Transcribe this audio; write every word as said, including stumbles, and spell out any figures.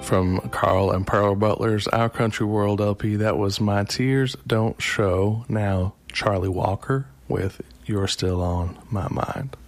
From Carl and Pearl Butler's Our Country World L P, that was My Tears Don't Show. Now, Charlie Walker with You're Still on My Mind.